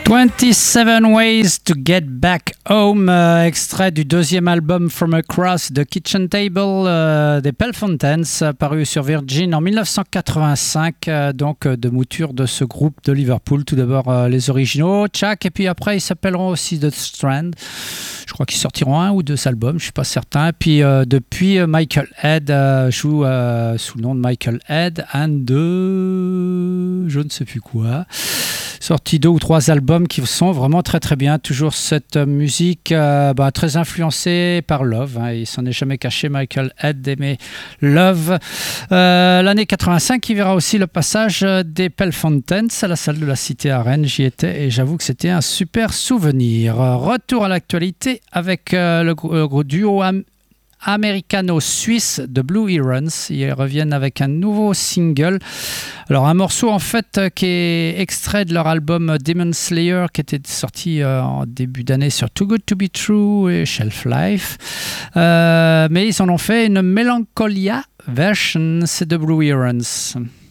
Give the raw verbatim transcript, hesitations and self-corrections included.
vingt-sept Ways to Get Back Home, euh, extrait du deuxième album From Across the Kitchen Table euh, des Pelfountains, paru sur Virgin en dix-neuf cent quatre-vingt-cinq, euh, donc euh, de mouture de ce groupe de Liverpool. Tout d'abord euh, les originaux, Chuck, et puis après ils s'appelleront aussi The Strand. Je crois qu'ils sortiront un ou deux albums, je ne suis pas certain. Et puis euh, depuis, euh, Michael Head euh, joue euh, sous le nom de Michael Head, un de je ne sais plus quoi. Sorti deux ou trois albums qui sont vraiment très très bien. Toujours cette musique euh, bah, très influencée par Love. Hein. Il s'en est jamais caché, Michael Head, d'aimer Love. Euh, l'année quatre-vingt-cinq, qui verra aussi le passage des Pelfountains à la salle de la Cité à Rennes. J'y étais et j'avoue que c'était un super souvenir. Retour à l'actualité avec euh, le, le duo am- américano-suisse de Blue Herons. Ils reviennent avec un nouveau single. Alors un morceau en fait qui est extrait de leur album Demon Slayer, qui était sorti euh, en début d'année sur Too Good To Be True et Shelf Life. Euh, mais ils en ont fait une Melancholia version, c'est de Blue Herons.